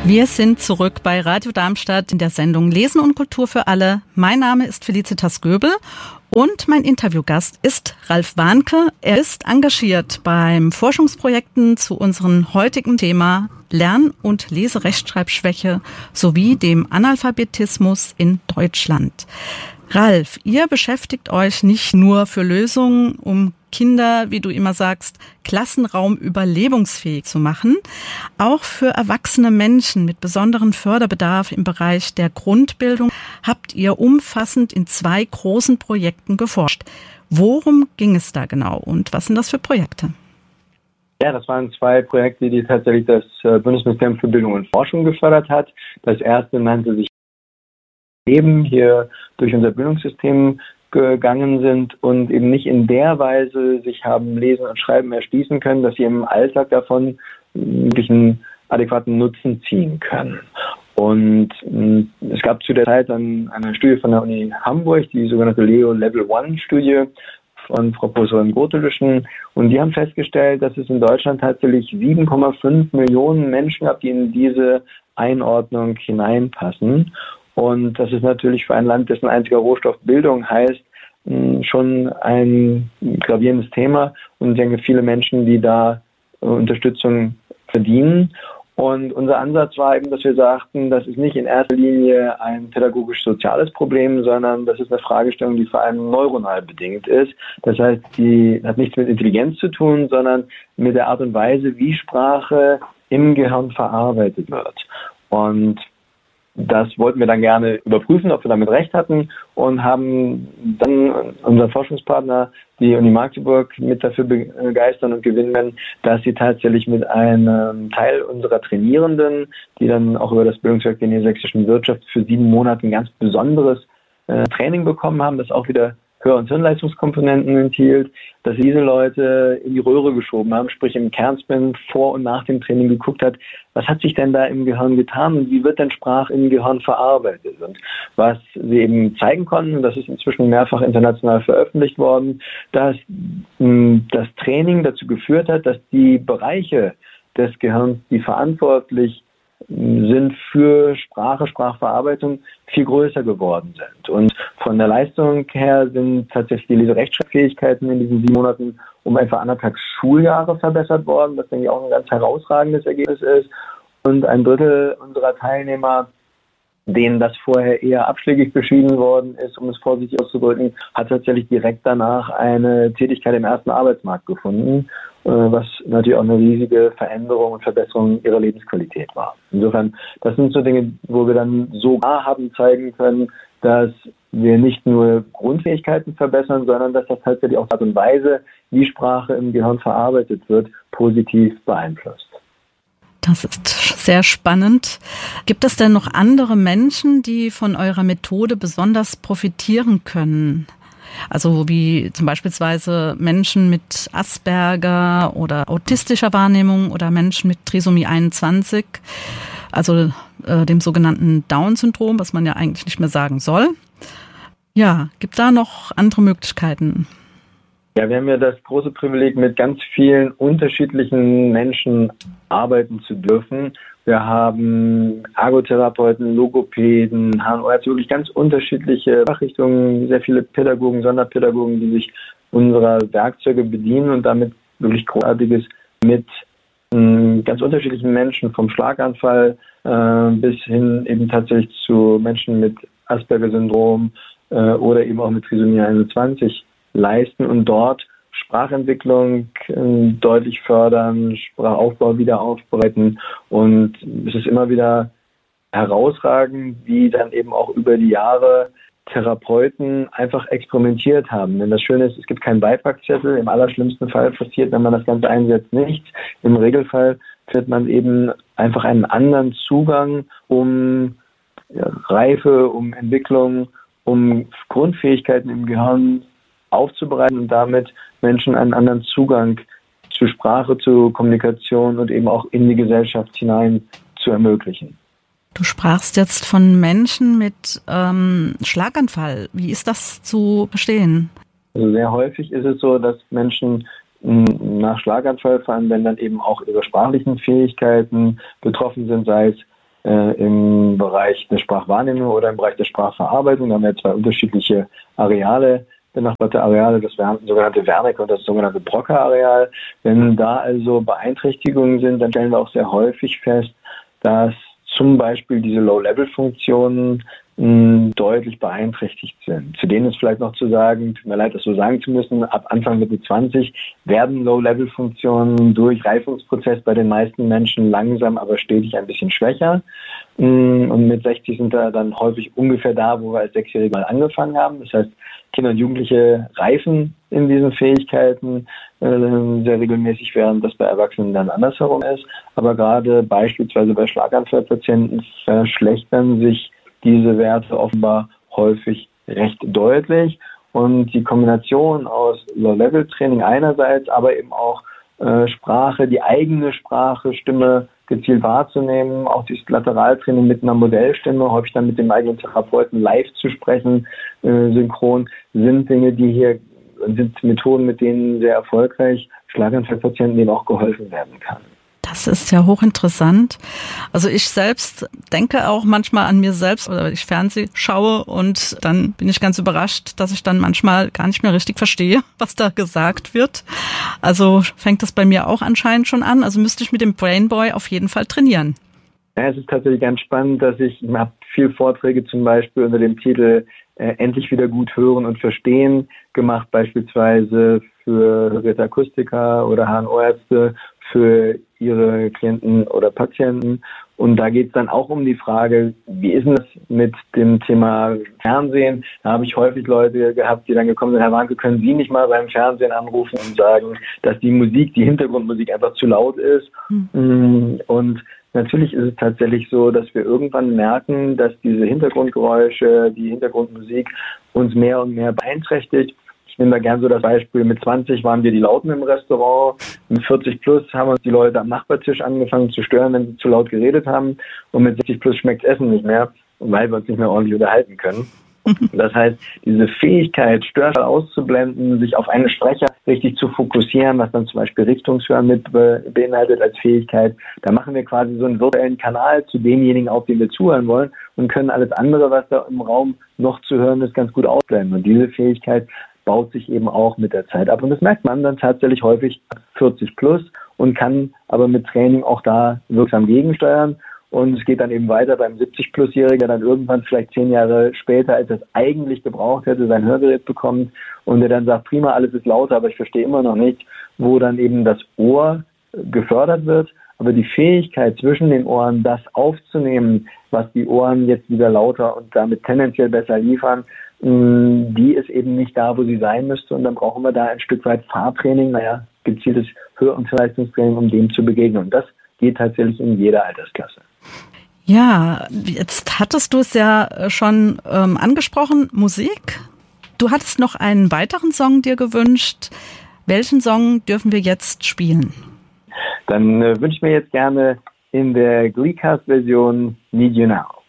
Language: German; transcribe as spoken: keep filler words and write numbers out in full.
Wir sind zurück bei Radio Darmstadt in der Sendung Lesen und Kultur für alle. Mein Name ist Felicitas Göbel und mein Interviewgast ist Ralf Warnke. Er ist engagiert beim Forschungsprojekten zu unserem heutigen Thema Lern- und Leserechtschreibschwäche sowie dem Analphabetismus in Deutschland. Ralf, ihr beschäftigt euch nicht nur für Lösungen, um Kinder, wie du immer sagst, Klassenraum überlebensfähig zu machen. Auch für erwachsene Menschen mit besonderem Förderbedarf im Bereich der Grundbildung habt ihr umfassend in zwei großen Projekten geforscht. Worum ging es da genau und was sind das für Projekte? Ja, das waren zwei Projekte, die tatsächlich das Bundesministerium für Bildung und Forschung gefördert hat. Das erste nannte sich eben hier durch unser Bildungssystem gegangen sind und eben nicht in der Weise sich haben Lesen und Schreiben erschließen können, dass sie im Alltag davon wirklich einen adäquaten Nutzen ziehen können. Und mh, es gab zu der Zeit dann eine Studie von der Uni Hamburg, die sogenannte Leo Level One Studie von Frau Professorin Gothelüschen. Und die haben festgestellt, dass es in Deutschland tatsächlich sieben Komma fünf Millionen Menschen gab, die in diese Einordnung hineinpassen. Und das ist natürlich für ein Land, dessen einziger Rohstoff Bildung heißt, schon ein gravierendes Thema. Und ich denke, viele Menschen, die da Unterstützung verdienen. Und unser Ansatz war eben, dass wir sagten, das ist nicht in erster Linie ein pädagogisch-soziales Problem, sondern das ist eine Fragestellung, die vor allem neuronal bedingt ist. Das heißt, die hat nichts mit Intelligenz zu tun, sondern mit der Art und Weise, wie Sprache im Gehirn verarbeitet wird. Und das wollten wir dann gerne überprüfen, ob wir damit recht hatten und haben dann unseren Forschungspartner, die Uni Magdeburg, mit dafür begeistern und gewinnen, dass sie tatsächlich mit einem Teil unserer Trainierenden, die dann auch über das Bildungswerk der niedersächsischen Wirtschaft für sieben Monate ein ganz besonderes äh, Training bekommen haben, das auch wieder Hör- und Hirnleistungskomponenten enthielt, dass diese Leute in die Röhre geschoben haben, sprich im Kernspin vor und nach dem Training geguckt hat, was hat sich denn da im Gehirn getan und wie wird denn Sprache im Gehirn verarbeitet? Und was sie eben zeigen konnten, das ist inzwischen mehrfach international veröffentlicht worden, dass mh, das Training dazu geführt hat, dass die Bereiche des Gehirns, die verantwortlich sind für Sprache, Sprachverarbeitung, viel größer geworden sind. Und von der Leistung her sind tatsächlich die Leserechtschreibfähigkeiten in diesen sieben Monaten um etwa anderthalb Schuljahre verbessert worden, was denke ich auch ein ganz herausragendes Ergebnis ist. Und ein Drittel unserer Teilnehmer, denen das vorher eher abschlägig beschieden worden ist, um es vorsichtig auszudrücken, hat tatsächlich direkt danach eine Tätigkeit im ersten Arbeitsmarkt gefunden, was natürlich auch eine riesige Veränderung und Verbesserung ihrer Lebensqualität war. Insofern, das sind so Dinge, wo wir dann sogar haben zeigen können, dass wir nicht nur Grundfähigkeiten verbessern, sondern dass das tatsächlich auch die Art und Weise, wie Sprache im Gehirn verarbeitet wird, positiv beeinflusst. Das ist sehr spannend. Gibt es denn noch andere Menschen, die von eurer Methode besonders profitieren können? Also wie zum Beispiel Menschen mit Asperger oder autistischer Wahrnehmung oder Menschen mit Trisomie einundzwanzig, also äh, dem sogenannten Down-Syndrom, was man ja eigentlich nicht mehr sagen soll. Ja, gibt da noch andere Möglichkeiten? Ja, wir haben ja das große Privileg, mit ganz vielen unterschiedlichen Menschen arbeiten zu dürfen. Wir haben Ergotherapeuten, Logopäden, H N O, also wirklich ganz unterschiedliche Fachrichtungen, sehr viele Pädagogen, Sonderpädagogen, die sich unserer Werkzeuge bedienen und damit wirklich Großartiges mit äh, ganz unterschiedlichen Menschen, vom Schlaganfall äh, bis hin eben tatsächlich zu Menschen mit Asperger-Syndrom äh, oder eben auch mit Trisomie einundzwanzig leisten und dort Sprachentwicklung äh, deutlich fördern, Sprachaufbau wieder aufbereiten. Und es ist immer wieder herausragend, wie dann eben auch über die Jahre Therapeuten einfach experimentiert haben. Denn das Schöne ist, es gibt keinen Beipackzettel. Im allerschlimmsten Fall passiert, wenn man das Ganze einsetzt, nichts. Im Regelfall findet man eben einfach einen anderen Zugang, um ja, Reife, um Entwicklung, um Grundfähigkeiten im Gehirn aufzubereiten und damit Menschen einen anderen Zugang zu Sprache, zu Kommunikation und eben auch in die Gesellschaft hinein zu ermöglichen. Du sprachst jetzt von Menschen mit ähm, Schlaganfall. Wie ist das zu verstehen? Also sehr häufig ist es so, dass Menschen mh, nach Schlaganfall, vor allem wenn dann eben auch ihre sprachlichen Fähigkeiten betroffen sind, sei es äh, im Bereich der Sprachwahrnehmung oder im Bereich der Sprachverarbeitung. Da haben wir zwei unterschiedliche Areale, benachbarte Areale, das sogenannte Wernicke und das sogenannte Broca-Areal. Wenn da also Beeinträchtigungen sind, dann stellen wir auch sehr häufig fest, dass zum Beispiel diese Low-Level-Funktionen mh, deutlich beeinträchtigt sind. Zu denen ist vielleicht noch zu sagen, tut mir leid, das so sagen zu müssen, ab Anfang Mitte zwanzig werden Low-Level-Funktionen durch Reifungsprozess bei den meisten Menschen langsam, aber stetig ein bisschen schwächer. Mh, und mit sechzig sind wir dann häufig ungefähr da, wo wir als Sechsjährige mal angefangen haben. Das heißt, Kinder und Jugendliche reifen in diesen Fähigkeiten äh, sehr regelmäßig, während das bei Erwachsenen dann andersherum ist. Aber gerade beispielsweise bei Schlaganfallpatienten verschlechtern sich diese Werte offenbar häufig recht deutlich. Und die Kombination aus Low-Level-Training einerseits, aber eben auch äh, Sprache, die eigene Sprache, Stimme gezielt wahrzunehmen, auch dieses Lateraltraining mit einer Modellstimme, häufig dann mit dem eigenen Therapeuten live zu sprechen, äh, synchron, sind Dinge, die hier, sind Methoden, mit denen sehr erfolgreich Schlaganfallpatienten denen auch geholfen werden kann. Das ist ja hochinteressant. Also ich selbst denke auch manchmal an mir selbst, oder ich Fernseh schaue und dann bin ich ganz überrascht, dass ich dann manchmal gar nicht mehr richtig verstehe, was da gesagt wird. Also fängt das bei mir auch anscheinend schon an. Also müsste ich mit dem Brainboy auf jeden Fall trainieren. Ja, es ist tatsächlich ganz spannend, dass ich, ich habe viele Vorträge zum Beispiel unter dem Titel äh, Endlich wieder gut hören und verstehen gemacht, beispielsweise für Retakustiker oder H N O-Ärzte, für ihre Klienten oder Patienten. Und da geht es dann auch um die Frage, wie ist es mit dem Thema Fernsehen? Da habe ich häufig Leute gehabt, die dann gekommen sind, Herr Warnke, können Sie nicht mal beim Fernsehen anrufen und sagen, dass die Musik, die Hintergrundmusik einfach zu laut ist? Mhm. Und natürlich ist es tatsächlich so, dass wir irgendwann merken, dass diese Hintergrundgeräusche, die Hintergrundmusik uns mehr und mehr beeinträchtigt. Ich nehme da gern so das Beispiel, mit zwanzig waren wir die Lauten im Restaurant, mit vierzig plus haben uns die Leute am Nachbartisch angefangen zu stören, wenn sie zu laut geredet haben, und mit sechzig plus schmeckt Essen nicht mehr, weil wir uns nicht mehr ordentlich unterhalten können. Das heißt, diese Fähigkeit, Störfall auszublenden, sich auf einen Sprecher richtig zu fokussieren, was dann zum Beispiel Richtungshören mit beinhaltet als Fähigkeit, da machen wir quasi so einen virtuellen Kanal zu demjenigen, auf den wir zuhören wollen, und können alles andere, was da im Raum noch zu hören ist, ganz gut ausblenden. Und diese Fähigkeit baut sich eben auch mit der Zeit ab. Und das merkt man dann tatsächlich häufig vierzig plus und kann aber mit Training auch da wirksam gegensteuern. Und es geht dann eben weiter beim siebzig plus-Jährigen, der dann irgendwann vielleicht zehn Jahre später, als er es eigentlich gebraucht hätte, sein Hörgerät bekommt und der dann sagt, prima, alles ist lauter, aber ich verstehe immer noch nicht, wo dann eben das Ohr gefördert wird. Aber die Fähigkeit zwischen den Ohren, das aufzunehmen, was die Ohren jetzt wieder lauter und damit tendenziell besser liefern, die ist eben nicht da, wo sie sein müsste. Und dann brauchen wir da ein Stück weit Fahrtraining, naja, gezieltes Hör- und Leistungstraining, um dem zu begegnen. Und das geht tatsächlich in jeder Altersklasse. Ja, jetzt hattest du es ja schon ähm, angesprochen, Musik. Du hattest noch einen weiteren Song dir gewünscht. Welchen Song dürfen wir jetzt spielen? Dann äh, wünsche ich mir jetzt gerne in der Glee-Cast-Version Need You Now.